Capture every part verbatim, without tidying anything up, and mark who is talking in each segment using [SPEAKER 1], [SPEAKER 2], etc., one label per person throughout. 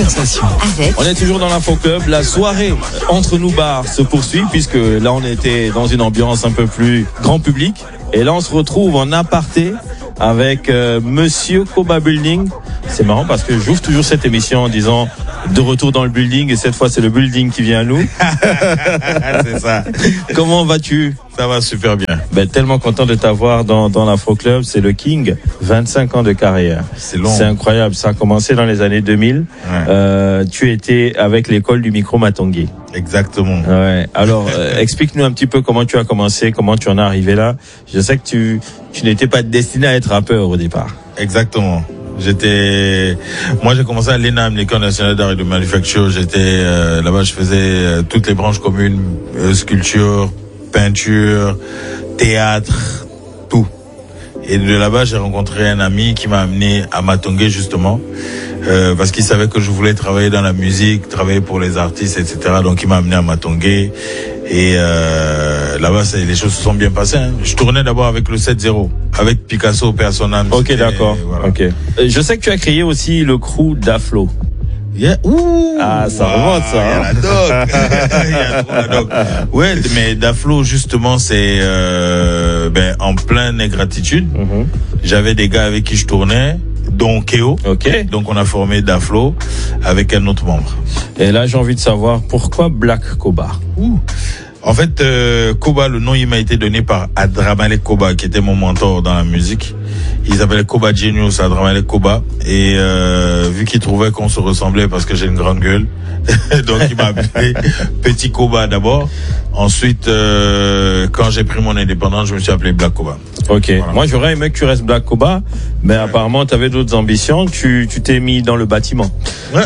[SPEAKER 1] conversation avec...
[SPEAKER 2] On est toujours dans l'Info Club. La soirée entre nous bars se poursuit puisque là on était dans une ambiance un peu plus grand public. Et là on se retrouve en aparté avec euh, Monsieur Koba Building. C'est marrant parce que j'ouvre toujours cette émission en disant de retour dans le building et cette fois c'est le building qui vient à nous.
[SPEAKER 3] C'est ça.
[SPEAKER 2] Comment vas-tu?
[SPEAKER 3] Ça va super bien.
[SPEAKER 2] Ben, tellement content de t'avoir dans, dans l'Afro Club. C'est le King, vingt-cinq ans de carrière.
[SPEAKER 3] C'est long.
[SPEAKER 2] C'est incroyable. Ça a commencé dans les années deux mille.
[SPEAKER 3] Ouais.
[SPEAKER 2] Euh, tu étais avec l'école du micro Matongé.
[SPEAKER 3] Exactement.
[SPEAKER 2] Ouais. Alors, euh, explique-nous un petit peu comment tu as commencé, comment tu en es arrivé là. Je sais que tu, tu n'étais pas destiné à être rappeur au départ.
[SPEAKER 3] Exactement. J'étais, moi j'ai commencé à l'E N A M, l'École nationale d'art et de manufacture. J'étais euh, là-bas, je faisais euh, toutes les branches communes, euh, sculpture, peinture, théâtre, tout. Et de là-bas, j'ai rencontré un ami qui m'a amené à Matongé justement, euh, parce qu'il savait que je voulais travailler dans la musique, travailler pour les artistes, et cetera. Donc il m'a amené à Matongé. Et euh, là-bas, c'est, les choses se sont bien passées. Hein. Je tournais d'abord avec le sept zéro, avec Picasso, personnel.
[SPEAKER 2] Ok, d'accord. Voilà. Ok. Je sais que tu as créé aussi le crew d'Aflo.
[SPEAKER 3] Yeah. Ouh,
[SPEAKER 2] ah, ça wow, remonte, ça.
[SPEAKER 3] Il y a la doc. Il y a trop la doc. Ouais, mais Daflo, justement, c'est euh, ben, en pleine ingratitude. Mm-hmm. J'avais des gars avec qui je tournais, dont Keo.
[SPEAKER 2] Ok.
[SPEAKER 3] Donc, on a formé Daflo avec un autre membre.
[SPEAKER 2] Et là, j'ai envie de savoir pourquoi Black Koba.
[SPEAKER 3] Ouh. En fait, euh, Koba, le nom, il m'a été donné par Adramale Koba, qui était mon mentor dans la musique. Il s'appelait Koba Genius, Adramale Koba. Et euh, vu qu'il trouvait qu'on se ressemblait parce que j'ai une grande gueule, donc il m'a appelé Petit Koba d'abord. Ensuite, euh, quand j'ai pris mon indépendance, je me suis appelé Black Koba.
[SPEAKER 2] Ok. Voilà. Moi, j'aurais aimé que tu restes Black Koba, mais ouais. Apparemment, tu avais d'autres ambitions. Tu, tu t'es mis dans le bâtiment.
[SPEAKER 3] Ouais.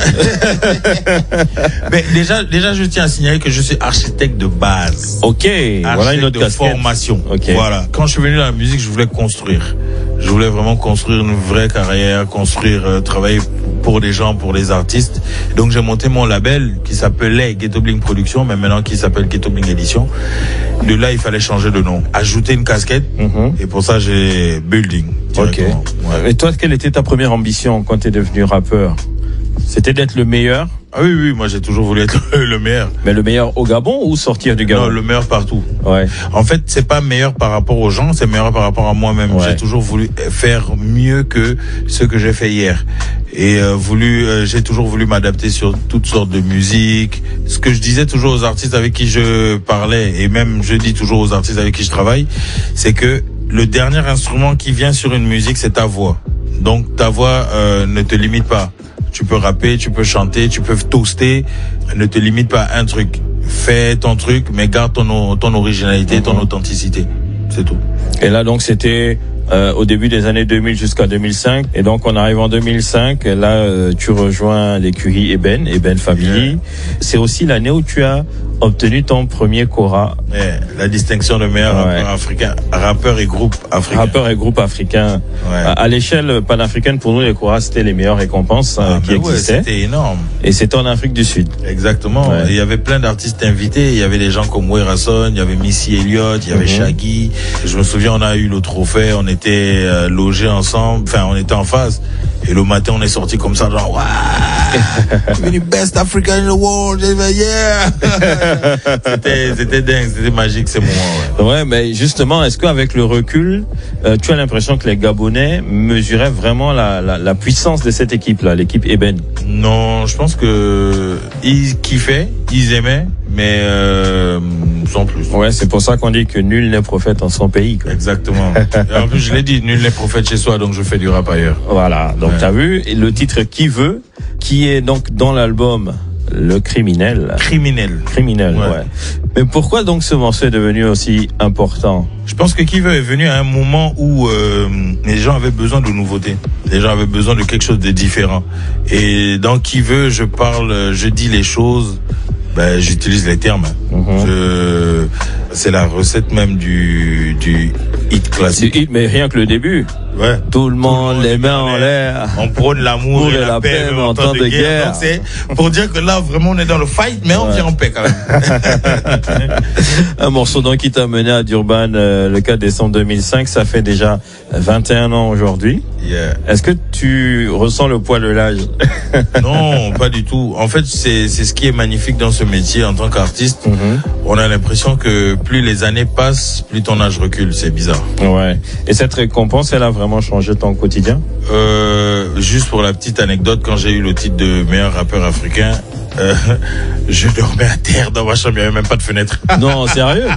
[SPEAKER 3] Mais déjà, déjà, je tiens à signaler que je suis architecte de base.
[SPEAKER 2] Ok.
[SPEAKER 3] Architecte
[SPEAKER 2] voilà une autre
[SPEAKER 3] de
[SPEAKER 2] casquette.
[SPEAKER 3] Formation.
[SPEAKER 2] Ok.
[SPEAKER 3] Voilà. Quand je suis venu dans la musique, je voulais construire. Je voulais vraiment construire une vraie carrière, construire, euh, travailler pour des gens, pour des artistes. Donc j'ai monté mon label qui s'appelait Ghetto Bling Production, mais maintenant qui s'appelle Ghetto Bling Édition. De là, il fallait changer de nom, ajouter une casquette, mm-hmm. Et pour ça j'ai Building.
[SPEAKER 2] Ok. Ouais. Et toi, quelle était ta première ambition quand tu es devenu rappeur? C'était d'être le meilleur?
[SPEAKER 3] Ah oui, oui, moi j'ai toujours voulu être le meilleur.
[SPEAKER 2] Mais le meilleur au Gabon ou sortir du Gabon?
[SPEAKER 3] Non, le meilleur partout.
[SPEAKER 2] Ouais.
[SPEAKER 3] En fait, c'est pas meilleur par rapport aux gens, c'est meilleur par rapport à moi-même. Ouais. J'ai toujours voulu faire mieux que ce que j'ai fait hier. Et euh, voulu, euh, j'ai toujours voulu m'adapter sur toutes sortes de musique. Ce que je disais toujours aux artistes avec qui je parlais, et même je dis toujours aux artistes avec qui je travaille, c'est que le dernier instrument qui vient sur une musique, c'est ta voix. Donc ta voix euh, ne te limite pas. Tu peux rapper, tu peux chanter, tu peux toaster. Ne te limite pas à un truc. Fais ton truc, mais garde ton, ton originalité, ton authenticité. C'est tout.
[SPEAKER 2] Et là, donc, c'était euh, au début des années deux mille jusqu'à deux mille cinq. Et donc, on arrive en deux mille cinq. Et là, euh, tu rejoins l'écurie Eben, Eben Family. Yeah. C'est aussi l'année où tu as obtenu ton premier Kora.
[SPEAKER 3] Yeah, la distinction de meilleur ouais. rappeur africain, rappeur et groupe africain.
[SPEAKER 2] Rappeur et groupe africain. Ouais. À, à l'échelle panafricaine, pour nous, les Koras, c'était les meilleures récompenses ah, euh, qui existaient.
[SPEAKER 3] Ouais, c'était énorme.
[SPEAKER 2] Et c'était en Afrique du Sud.
[SPEAKER 3] Exactement. Ouais. Il y avait plein d'artistes invités. Il y avait des gens comme Werason, il y avait Missy Elliott, il y avait mm-hmm. Shaggy. Je me souviens, on a eu le trophée, on était euh, logés ensemble, enfin, on était en phase. Et le matin, on est sorti comme ça, genre, waouh, you're the best African in the world, yeah. c'était, c'était dingue, c'était magique ces moments.
[SPEAKER 2] Ouais. ouais, mais justement, est-ce qu'avec le recul, euh, tu as l'impression que les Gabonais mesuraient vraiment la, la, la puissance de cette équipe-là, l'équipe Eben?
[SPEAKER 3] Non, je pense que ils kiffaient, ils aimaient, mais euh, sans plus.
[SPEAKER 2] Ouais, c'est pour ça qu'on dit que nul n'est prophète en son pays, quoi.
[SPEAKER 3] Exactement. Et en plus, je l'ai dit, nul n'est prophète chez soi, donc je fais du rap ailleurs.
[SPEAKER 2] Voilà, donc ouais. T'as vu, et le titre Qui veut, qui est donc dans l'album Le Criminel.
[SPEAKER 3] Criminel.
[SPEAKER 2] Criminel, ouais. ouais. Mais pourquoi donc ce morceau est devenu aussi important?
[SPEAKER 3] Je pense que Qui veut est venu à un moment où euh, les gens avaient besoin de nouveautés. Les gens avaient besoin de quelque chose de différent. Et dans Qui veut, je parle, je dis les choses, ben, j'utilise les termes. Mm-hmm. Je, c'est la recette même du, du, hit classique.
[SPEAKER 2] C'est hit, mais rien que le début.
[SPEAKER 3] Ouais.
[SPEAKER 2] Tout le monde, les mains en l'air.
[SPEAKER 3] On prône l'amour et, et la paix, paix en temps de, de guerre. guerre. Donc c'est pour dire que là, vraiment, on est dans le fight, mais ouais. on vient en paix quand même.
[SPEAKER 2] Un morceau donc qui t'a mené à Durban euh, le quatre décembre deux mille cinq. Ça fait déjà vingt et un ans aujourd'hui.
[SPEAKER 3] Yeah.
[SPEAKER 2] Est-ce que tu ressens le poids de l'âge?
[SPEAKER 3] Non, pas du tout. En fait, c'est c'est ce qui est magnifique dans ce métier en tant qu'artiste.
[SPEAKER 2] Mm-hmm.
[SPEAKER 3] On a l'impression que plus les années passent, plus ton âge recule. C'est bizarre.
[SPEAKER 2] Ouais. Et cette récompense, elle a vraiment changé ton quotidien?
[SPEAKER 3] Euh, juste pour la petite anecdote, quand j'ai eu le titre de meilleur rappeur africain, euh, je dormais à terre dans ma chambre, il n'y avait même pas de fenêtre.
[SPEAKER 2] Non, sérieux?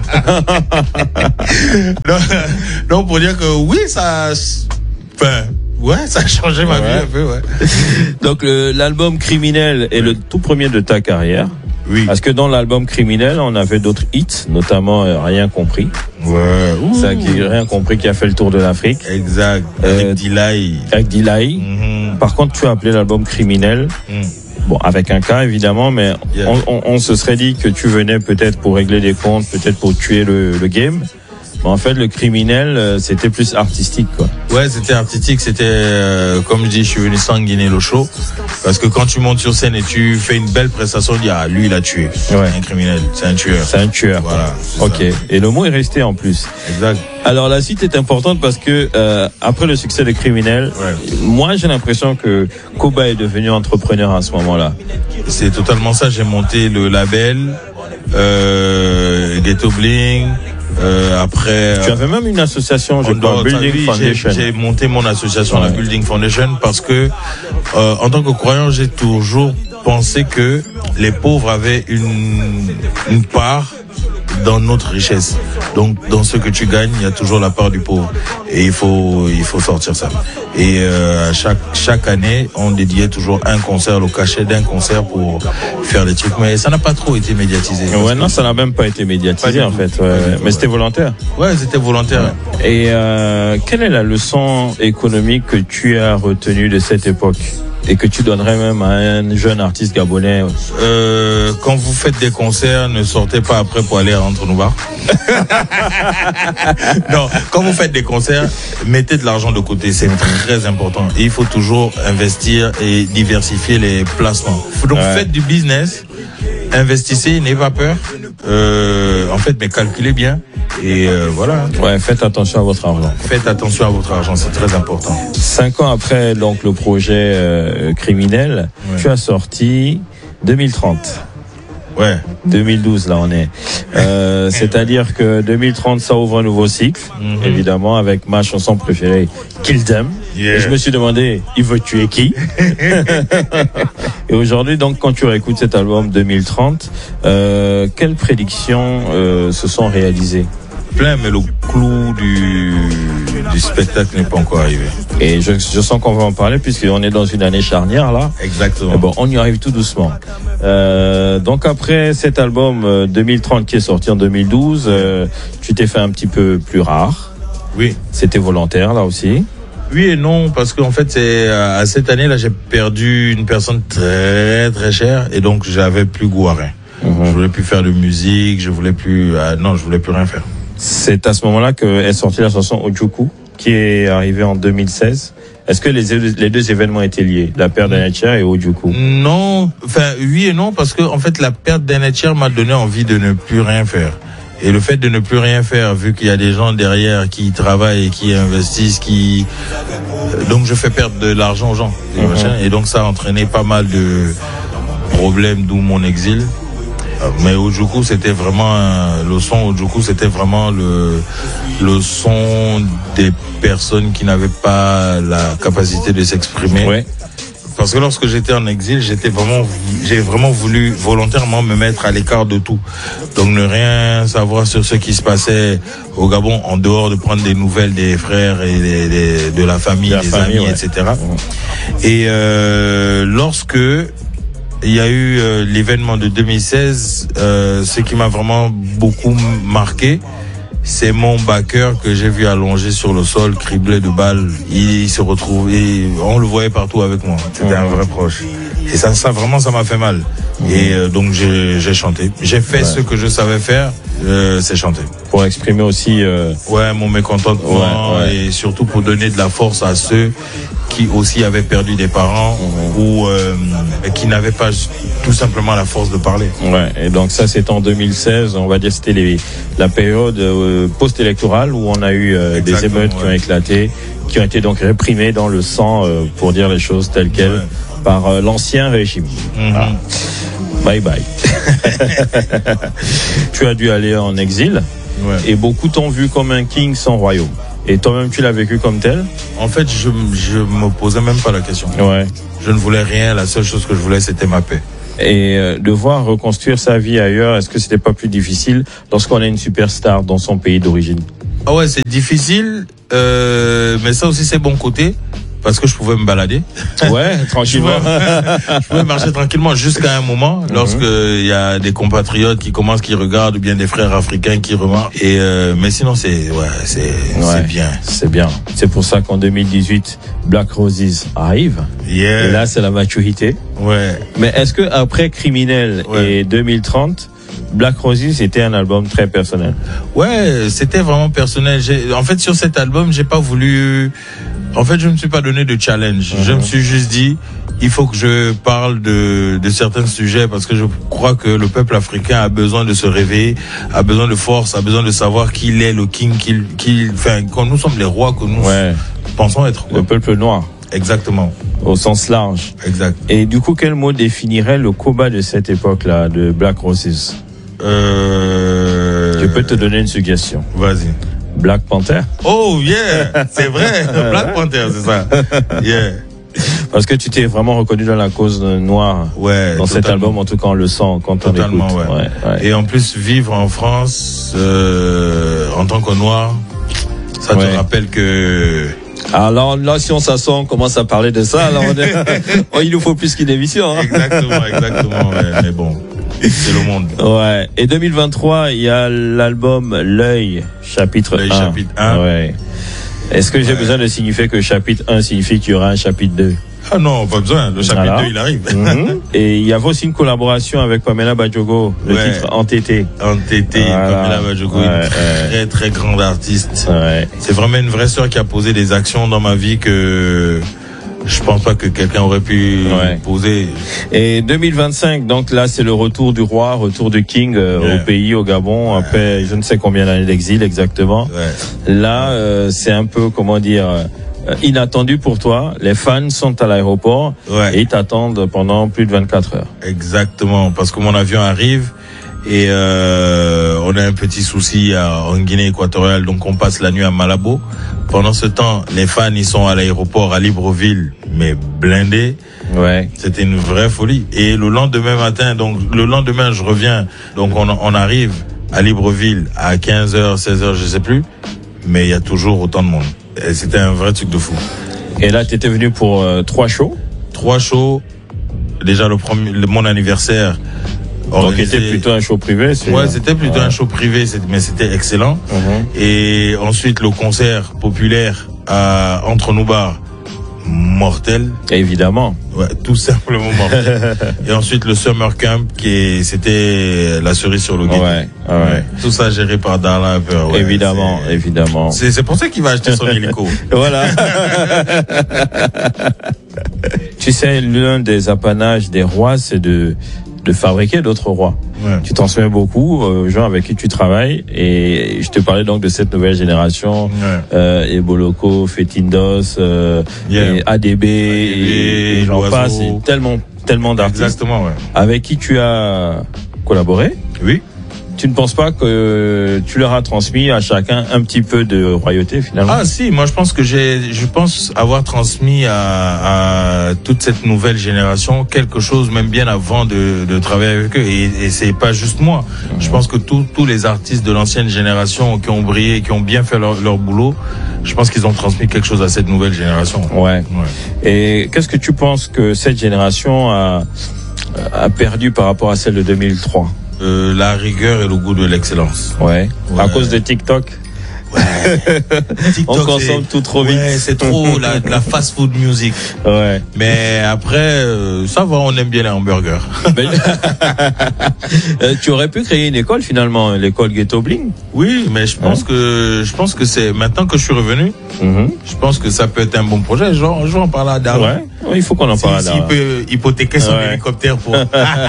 [SPEAKER 3] non, non, pour dire que oui, ça... Enfin, ouais, ça a changé ma
[SPEAKER 2] ouais.
[SPEAKER 3] vie un peu, ouais.
[SPEAKER 2] Donc le, l'album Criminel est le tout premier de ta carrière.
[SPEAKER 3] Oui.
[SPEAKER 2] Parce que dans l'album Criminel, on avait d'autres hits, notamment euh, Rien compris.
[SPEAKER 3] Ouais.
[SPEAKER 2] Ça qui Rien compris qui a fait le tour de l'Afrique.
[SPEAKER 3] Exact.
[SPEAKER 2] Euh,
[SPEAKER 3] avec Dilay.
[SPEAKER 2] Avec Dilay.
[SPEAKER 3] Mm-hmm.
[SPEAKER 2] Par contre, tu as appelé l'album Criminel. Mm. Bon, avec un cas évidemment, mais yeah. on, on, on se serait dit que tu venais peut-être pour régler des comptes, peut-être pour tuer le, le game. Mais en fait, le Criminel, c'était plus artistique, quoi.
[SPEAKER 3] Ouais, c'était artistique. C'était, euh, comme je dis, je suis venu sanguiner le show. Parce que quand tu montes sur scène et tu fais une belle prestation, on dit, ah, lui, il a tué.
[SPEAKER 2] Ouais.
[SPEAKER 3] C'est un criminel. C'est un tueur.
[SPEAKER 2] C'est un tueur.
[SPEAKER 3] Voilà.
[SPEAKER 2] Ok.
[SPEAKER 3] Ça.
[SPEAKER 2] Et le mot est resté en plus.
[SPEAKER 3] Exact.
[SPEAKER 2] Alors, la suite est importante parce que, euh, après le succès de Criminel,
[SPEAKER 3] ouais.
[SPEAKER 2] moi, j'ai l'impression que Koba est devenu entrepreneur à ce moment-là.
[SPEAKER 3] C'est totalement ça. J'ai monté le label, euh, Ghetto Bling. Euh, après,
[SPEAKER 2] tu avais même une association, je crois, Building
[SPEAKER 3] oui,
[SPEAKER 2] Foundation.
[SPEAKER 3] J'ai, j'ai monté mon association,
[SPEAKER 2] ouais.
[SPEAKER 3] la Building Foundation, parce que euh, en tant que croyant, j'ai toujours pensé que les pauvres avaient une une part dans notre richesse. Donc, dans ce que tu gagnes, il y a toujours la part du pauvre. Et il faut, il faut sortir ça. Et euh, chaque chaque année, on dédiait toujours un concert, le cachet d'un concert pour faire des trucs. Mais ça n'a pas trop été médiatisé.
[SPEAKER 2] Ouais, non, ça n'a même pas été médiatisé, pas en fait. Ouais, ouais. Mais c'était volontaire.
[SPEAKER 3] Ouais, c'était volontaire.
[SPEAKER 2] Ouais. Et euh, quelle est la leçon économique que tu as retenue de cette époque et que tu donnerais même à un jeune artiste gabonais?
[SPEAKER 3] euh, Quand vous faites des concerts, ne sortez pas après pour aller entre nous bars. Non, quand vous faites des concerts, mettez de l'argent de côté, c'est très important. Et il faut toujours investir et diversifier les placements. Donc ouais. Faites du business, investissez, n'ayez pas peur. Euh, en fait, mais calculez bien. Et euh, voilà.
[SPEAKER 2] Ouais, faites attention à votre argent.
[SPEAKER 3] Faites attention à votre argent, c'est très important.
[SPEAKER 2] Cinq ans après donc le projet euh, Criminel, ouais. Tu as sorti deux mille trente.
[SPEAKER 3] Ouais.
[SPEAKER 2] deux mille douze, là, on est. Euh, c'est-à-dire que deux mille trente, ça ouvre un nouveau cycle, mm-hmm. évidemment, avec ma chanson préférée, Kill Them. Yeah. Et je me suis demandé, il veut tuer qui? Et aujourd'hui, donc, quand tu réécoutes cet album deux mille trente, euh, quelles prédictions euh, se sont réalisées?
[SPEAKER 3] Plein, mais le clou du, du spectacle n'est pas encore arrivé.
[SPEAKER 2] Et je, je sens qu'on va en parler puisqu'on est dans une année charnière là.
[SPEAKER 3] Exactement.
[SPEAKER 2] Et bon, on y arrive tout doucement. Euh, donc après cet album euh, deux mille trente qui est sorti en deux mille douze, euh, tu t'es fait un petit peu plus rare.
[SPEAKER 3] Oui.
[SPEAKER 2] C'était volontaire là aussi.
[SPEAKER 3] Oui et non, parce qu'en fait, c'est à cette année-là, j'ai perdu une personne très très chère et donc j'avais plus goût à rien. Mm-hmm. Je voulais plus faire de musique, je voulais plus, euh, non, je voulais plus rien faire.
[SPEAKER 2] C'est à ce moment-là que est sortie la chanson Ojuku, qui est arrivée en deux mille seize. Est-ce que les, les deux événements étaient liés, la perte d'Anetcher et Ojuku?
[SPEAKER 3] Non, enfin oui et non, parce que en fait la perte d'Anetcher m'a donné envie de ne plus rien faire. Et le fait de ne plus rien faire, vu qu'il y a des gens derrière qui travaillent et qui investissent, qui donc je fais perdre de l'argent aux gens, mm-hmm. Et donc ça a entraîné pas mal de problèmes, d'où mon exil. Mais Ojuku, c'était vraiment un, le son Ojuku, c'était vraiment le le son des personnes qui n'avaient pas la capacité de s'exprimer.
[SPEAKER 2] Ouais.
[SPEAKER 3] Parce que lorsque j'étais en exil, j'étais vraiment, j'ai vraiment voulu volontairement me mettre à l'écart de tout. Donc ne rien savoir sur ce qui se passait au Gabon, en dehors de prendre des nouvelles des frères et des, des, de la famille, la des famille, amis, ouais. et cetera. Ouais. Et euh, lorsque il y a eu euh, l'événement de deux mille seize, euh, ce qui m'a vraiment beaucoup marqué, c'est mon backer que j'ai vu allongé sur le sol, criblé de balles. Il, il se retrouve, et on le voyait partout avec moi. C'était mmh. un vrai proche. Et ça, ça vraiment, ça m'a fait mal. Mmh. Et euh, donc j'ai, j'ai chanté. J'ai fait ouais. ce que je savais faire, euh, c'est chanter.
[SPEAKER 2] Pour exprimer aussi, euh...
[SPEAKER 3] ouais, mon mécontentement ouais, ouais. et surtout pour donner de la force à ceux qui aussi avaient perdu des parents mmh. ou euh, qui n'avaient pas tout simplement la force de parler.
[SPEAKER 2] Ouais. Et donc ça, c'est en deux mille seize. On va dire c'était les, la période euh, post-électorale où on a eu euh, des émeutes ouais. qui ont éclaté, qui ont été donc réprimées dans le sang, euh, pour dire les choses telles quelles, ouais. par euh, l'ancien régime. Mmh. Ah. Bye bye. Tu as dû aller en exil. Ouais. Et beaucoup t'ont vu comme un king sans royaume. Et toi-même, tu l'as vécu comme tel?
[SPEAKER 3] En fait, je je me posais même pas la question.
[SPEAKER 2] Ouais.
[SPEAKER 3] Je ne voulais rien. La seule chose que je voulais, c'était ma paix.
[SPEAKER 2] Et euh, devoir reconstruire sa vie ailleurs, est-ce que c'était pas plus difficile lorsqu'on est une superstar dans son pays d'origine?
[SPEAKER 3] Ah ouais, c'est difficile, euh, mais ça aussi c'est bon côté. Parce que je pouvais me balader.
[SPEAKER 2] Ouais, tranquillement.
[SPEAKER 3] je, pouvais, je pouvais marcher tranquillement jusqu'à un moment, mm-hmm. lorsque il y a des compatriotes qui commencent, qui regardent, ou bien des frères africains qui remarquent. Et euh, mais sinon c'est, ouais, c'est, ouais, c'est bien.
[SPEAKER 2] C'est bien. C'est pour ça qu'en deux mille dix-huit, Black Roses arrive.
[SPEAKER 3] Yeah.
[SPEAKER 2] Et là, c'est la maturité.
[SPEAKER 3] Ouais.
[SPEAKER 2] Mais est-ce que après Criminel ouais. et deux mille trente, Black Roses c'était un album très personnel?
[SPEAKER 3] Ouais, c'était vraiment personnel. J'ai, en fait, sur cet album, j'ai pas voulu. En fait, je me suis pas donné de challenge. Mm-hmm. Je me suis juste dit, il faut que je parle de, de certains sujets parce que je crois que le peuple africain a besoin de se réveiller, a besoin de force, a besoin de savoir qu'il est le king, qu'il, qu'il, enfin, quand nous sommes les rois que nous ouais. pensons être. Quoi.
[SPEAKER 2] Le peuple noir.
[SPEAKER 3] Exactement.
[SPEAKER 2] Au sens large.
[SPEAKER 3] Exact.
[SPEAKER 2] Et du coup, quel mot définirait le Koba de cette époque-là, de Black Roses?
[SPEAKER 3] Euh...
[SPEAKER 2] Je peux te donner une suggestion.
[SPEAKER 3] Vas-y.
[SPEAKER 2] Black Panther.
[SPEAKER 3] Oh yeah, c'est vrai, Black Panther, c'est ça. Yeah.
[SPEAKER 2] Parce que tu t'es vraiment reconnu dans la cause noire.
[SPEAKER 3] Ouais.
[SPEAKER 2] Dans totalement. Cet album, en tout cas, on le sent quand on
[SPEAKER 3] totalement,
[SPEAKER 2] écoute.
[SPEAKER 3] Ouais.
[SPEAKER 2] Ouais, ouais.
[SPEAKER 3] Et en plus, vivre en France euh, en tant que noir, ça te ouais. rappelle que.
[SPEAKER 2] Alors là, si on s'assoit, on commence à parler de ça. Alors on est... oh, il nous faut plus qu'une émission. Hein.
[SPEAKER 3] Exactement, exactement. Ouais, mais bon. C'est le monde.
[SPEAKER 2] Ouais. Et deux mille vingt-trois, il y a l'album L'œil, chapitre
[SPEAKER 3] L'œil,
[SPEAKER 2] un.
[SPEAKER 3] chapitre un.
[SPEAKER 2] Ouais. Est-ce que j'ai ouais. besoin de signifier que chapitre un signifie qu'il y aura un chapitre deux?
[SPEAKER 3] Ah non, pas besoin. Le chapitre voilà. deux, il arrive.
[SPEAKER 2] Mm-hmm. Et il y avait aussi une collaboration avec Pamela Badjogo, le ouais. titre Entêté.
[SPEAKER 3] Entêté, voilà. Pamela Badjogo, ouais, une ouais. très très grande artiste.
[SPEAKER 2] Ouais.
[SPEAKER 3] C'est vraiment une vraie sœur qui a posé des actions dans ma vie que je pense pas que quelqu'un aurait pu ouais. poser.
[SPEAKER 2] Et deux mille vingt-cinq, donc là, c'est le retour du roi, retour du king euh, ouais. au pays, au Gabon, ouais. après je ne sais combien d'années d'exil exactement. Ouais. Là, euh, c'est un peu, comment dire, euh, inattendu pour toi. Les fans sont à l'aéroport ouais. et ils t'attendent pendant plus de vingt-quatre heures.
[SPEAKER 3] Exactement, parce que mon avion arrive et euh, on a un petit souci à, en Guinée équatoriale, donc on passe la nuit à Malabo. Pendant ce temps, les fans, ils sont à l'aéroport à Libreville, mais blindés.
[SPEAKER 2] Ouais.
[SPEAKER 3] C'était une vraie folie. Et le lendemain matin, donc le lendemain, je reviens, donc on, on arrive à Libreville à quinze heures, seize heures, je sais plus, mais il y a toujours autant de monde. Et c'était un vrai truc de fou.
[SPEAKER 2] Et là, tu étais venu pour euh, trois shows.
[SPEAKER 3] Trois shows. Déjà le premier, le, mon anniversaire.
[SPEAKER 2] Donc c'était plutôt un show privé. C'est...
[SPEAKER 3] Ouais, c'était plutôt ouais. un show privé, mais c'était excellent. Mm-hmm. Et ensuite le concert populaire à Entre nous bars, mortel.
[SPEAKER 2] Évidemment.
[SPEAKER 3] Ouais, tout simplement mortel. Et ensuite le Summer Camp, qui est, c'était la cerise sur le gâteau.
[SPEAKER 2] Ouais, ouais. ouais.
[SPEAKER 3] Tout ça géré par Darla un peu. Ouais,
[SPEAKER 2] évidemment,
[SPEAKER 3] c'est...
[SPEAKER 2] évidemment.
[SPEAKER 3] C'est, c'est pour ça qu'il va acheter son hélico.
[SPEAKER 2] Voilà. Tu sais, l'un des apanages des rois, c'est de de fabriquer d'autres rois. Ouais. Tu transmets beaucoup aux gens avec qui tu travailles et je te parlais donc de cette nouvelle génération, ouais. euh, Eboloko, Fetindos, euh, yeah. et A D B, et, et j'en passe, et tellement, tellement d'artistes.
[SPEAKER 3] Exactement, ouais.
[SPEAKER 2] Avec qui tu as collaboré.
[SPEAKER 3] Oui.
[SPEAKER 2] Tu ne penses pas que tu leur as transmis à chacun un petit peu de royauté finalement?
[SPEAKER 3] Ah si, moi je pense que j'ai, je pense avoir transmis à, à toute cette nouvelle génération quelque chose même bien avant de, de travailler avec eux. Et, et c'est pas juste moi. Mmh. Je pense que tous tous les artistes de l'ancienne génération qui ont brillé, qui ont bien fait leur, leur boulot, je pense qu'ils ont transmis quelque chose à cette nouvelle génération.
[SPEAKER 2] Ouais. ouais. Et qu'est-ce que tu penses que cette génération a, a perdu par rapport à celle de deux mille trois?
[SPEAKER 3] euh, la rigueur et le goût de l'excellence.
[SPEAKER 2] Ouais.
[SPEAKER 3] Ouais.
[SPEAKER 2] À cause de TikTok.
[SPEAKER 3] Ouais. TikTok,
[SPEAKER 2] on consomme tout trop vite.
[SPEAKER 3] Ouais, c'est trop la, la fast food music.
[SPEAKER 2] Ouais.
[SPEAKER 3] Mais après, euh, ça va, on aime bien les hamburgers.
[SPEAKER 2] euh, tu aurais pu créer une école finalement, l'école Ghetto Bling.
[SPEAKER 3] Oui, mais je pense ouais. que je pense que c'est maintenant que je suis revenu. Mm-hmm. Je pense que ça peut être un bon projet. Je vais, je vais en parler à Darwin.
[SPEAKER 2] Ouais. Ouais, il faut qu'on en
[SPEAKER 3] si,
[SPEAKER 2] parle à Darwin.
[SPEAKER 3] S'il peut hypothéquer son ouais. hélicoptère pour.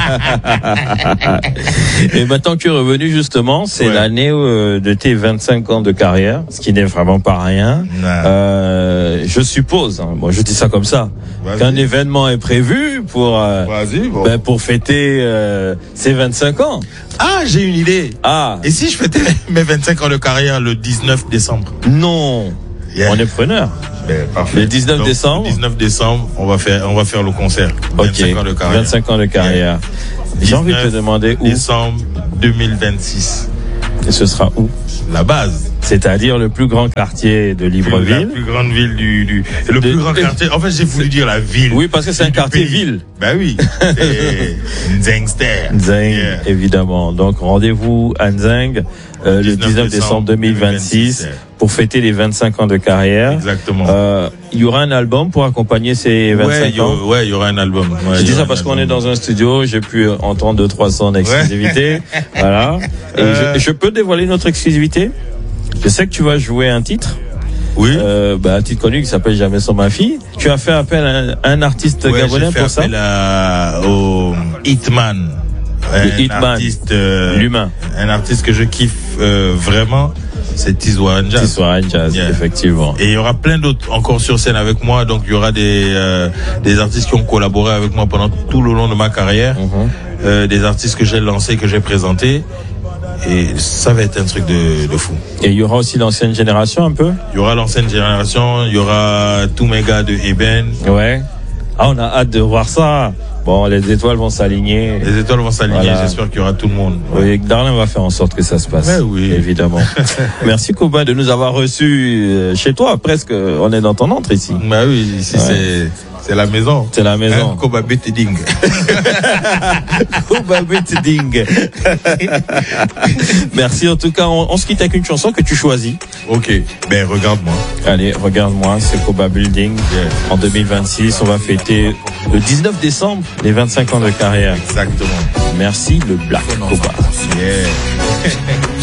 [SPEAKER 2] Et maintenant que tu es revenu justement, c'est ouais. l'année euh, de tes vingt-cinq ans de carrière, ce qui n'est vraiment pas rien. Euh, je suppose, hein, bon, je dis ça comme ça, Vas-y. qu'un événement est prévu pour euh,
[SPEAKER 3] bon.
[SPEAKER 2] ben, pour fêter euh, ces vingt-cinq ans.
[SPEAKER 3] Ah, j'ai une idée.
[SPEAKER 2] Ah.
[SPEAKER 3] Et si je fêtais mes vingt-cinq ans de carrière le dix-neuf décembre?
[SPEAKER 2] Non. Yeah. On est preneur.
[SPEAKER 3] Ben, parfait.
[SPEAKER 2] Le dix-neuf
[SPEAKER 3] Donc,
[SPEAKER 2] décembre.
[SPEAKER 3] Le dix-neuf décembre, on va faire, on va faire le concert.
[SPEAKER 2] Ok.
[SPEAKER 3] vingt-cinq ans de carrière.
[SPEAKER 2] vingt-cinq ans de carrière. Yeah. J'ai envie de te demander où.
[SPEAKER 3] Décembre deux mille vingt-six.
[SPEAKER 2] Et ce sera où?
[SPEAKER 3] La base.
[SPEAKER 2] C'est-à-dire le plus grand quartier de Libreville.
[SPEAKER 3] La plus grande ville du, du le de, plus grand quartier. En fait, j'ai voulu dire la ville.
[SPEAKER 2] Oui, parce que c'est un quartier pays. ville.
[SPEAKER 3] Ben oui. C'est Nzengster.
[SPEAKER 2] Nzeng, yeah. évidemment. Donc, rendez-vous à Nzeng, euh, le dix-neuf décembre deux mille vingt-six pour fêter les vingt-cinq ans de carrière.
[SPEAKER 3] Exactement.
[SPEAKER 2] Euh, il y aura un album pour accompagner ces vingt-cinq
[SPEAKER 3] ouais,
[SPEAKER 2] ans.
[SPEAKER 3] Y, ouais, il y aura un album. Ouais,
[SPEAKER 2] je dis ça parce qu'on est dans un studio, j'ai pu entendre deux, trois sons d'exclusivité. Ouais. Voilà. Et euh... je, je peux dévoiler notre exclusivité? Je sais que tu vas jouer un titre.
[SPEAKER 3] Oui.
[SPEAKER 2] Euh, bah, un titre connu qui s'appelle Jamais sans ma fille. Tu as fait appel à un, un artiste
[SPEAKER 3] ouais,
[SPEAKER 2] gabonais pour ça?
[SPEAKER 3] J'ai fait appel à, au Hitman.
[SPEAKER 2] Un Hitman.
[SPEAKER 3] Artiste, euh,
[SPEAKER 2] l'humain.
[SPEAKER 3] Un artiste que je kiffe euh, vraiment. C'est Tizouan Jazz.
[SPEAKER 2] Tizouan Jazz, yeah. effectivement.
[SPEAKER 3] Et il y aura plein d'autres encore sur scène avec moi. Donc il y aura des euh, des artistes qui ont collaboré avec moi pendant tout le long de ma carrière. Mm-hmm. Euh, des artistes que j'ai lancés, que j'ai présentés. Et ça va être un truc de, de fou.
[SPEAKER 2] Et il y aura aussi l'ancienne génération un peu?
[SPEAKER 3] Il y aura l'ancienne génération, il y aura tous mes gars de Eben.
[SPEAKER 2] Ouais. Ah, on a hâte de voir ça. Bon, les étoiles vont s'aligner.
[SPEAKER 3] Les étoiles vont s'aligner, voilà. J'espère qu'il y aura tout le monde.
[SPEAKER 2] Ouais. Oui, Darlin va faire en sorte que ça se passe.
[SPEAKER 3] Mais oui.
[SPEAKER 2] Évidemment. Merci Koba de nous avoir reçus chez toi, presque. On est dans ton entre ici.
[SPEAKER 3] Bah oui, ici ouais. c'est... C'est la maison.
[SPEAKER 2] C'est la maison.
[SPEAKER 3] Hein, Koba Beteding.
[SPEAKER 2] Koba Beteding. Merci en tout cas. On, on se quitte avec une chanson que tu choisis.
[SPEAKER 3] Ok. Ben regarde-moi.
[SPEAKER 2] Allez, regarde-moi. C'est Koba Building. Yeah. En deux mille vingt-six, on va fêter le dix-neuf décembre les vingt-cinq ans de carrière.
[SPEAKER 3] Exactement.
[SPEAKER 2] Merci le Black Koba.
[SPEAKER 3] Yeah.